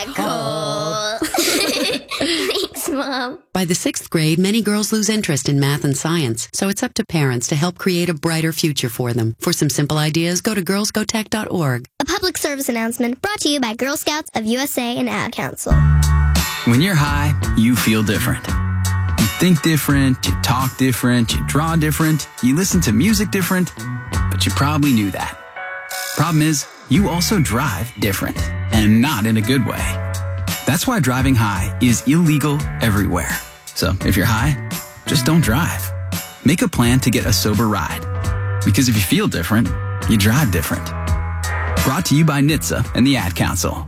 cool. Thanks, Mom. By the 6th grade, many girls lose interest in math and science, so it's up to parents to help create a brighter future for them. For some simple ideas, go to girlsgotech.org. A public service announcement brought to you by Girl Scouts of USA and Ad Council. When you're high, you feel different. You think different, you talk different, you draw different, you listen to music different, but you probably knew that. Problem is, you also drive different, and not in a good way. That's why driving high is illegal everywhere. So if you're high, just don't drive. Make a plan to get a sober ride. Because if you feel different, you drive different. Brought to you by NHTSA and the Ad Council.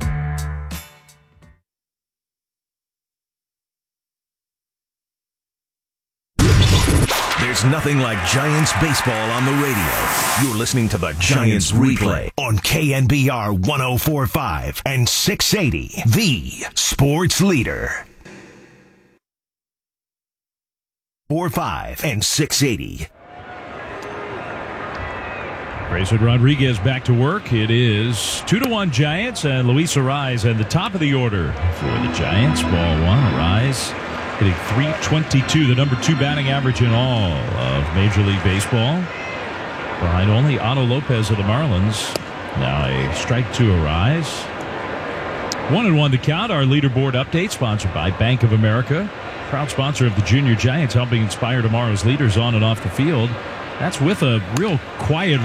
There's nothing like Giants baseball on the radio. You're listening to the Giants Replay on KNBR 104.5 and 680, the sports leader. 4.5 and 680. Grayson Rodriguez back to work. It is 2-1 Giants, and Luis Arraez at the top of the order for the Giants. Ball one, Arraez hitting .322, the number 2 batting average in all of Major League Baseball. Behind only Otto Lopez of the Marlins. Now a strike to Arraez. 1-1 the count. Our leaderboard update sponsored by Bank of America. Proud sponsor of the Junior Giants, helping inspire tomorrow's leaders on and off the field. That's with a real quiet